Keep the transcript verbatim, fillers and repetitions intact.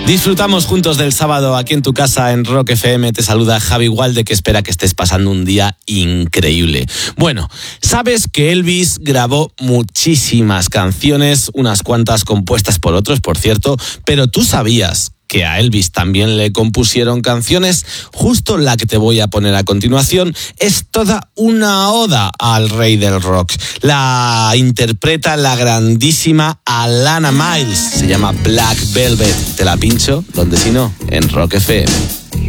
Disfrutamos juntos del sábado aquí en tu casa en Rock F M. Te saluda Javi Walde, que espera que estés pasando un día increíble. Bueno, sabes que Elvis grabó muchísimas canciones, unas cuantas compuestas por otros, por cierto, pero ¿tú sabías que a Elvis también le compusieron canciones? Justo la que te voy a poner a continuación es toda una oda al rey del rock. La interpreta la grandísima Alana Miles. Se llama Black Velvet. Te la pincho, donde si no, en Rock F M.